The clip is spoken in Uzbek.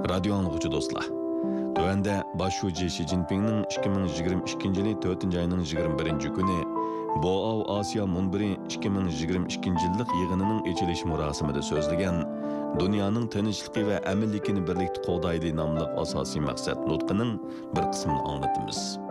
Radio anlıqçı dostlar. Tövende başşuci Xi Jinping'nin 2022 yılı 4. ayının 21. günü Boao Asiya Munbiri 2022 yıllık yığınının açılış murasimida sözlegen dünyanın tinchligi ve eminlikini birlikte qo'g'daydi nomli asosiy maqsad nutqining bir qismini anglatamiz.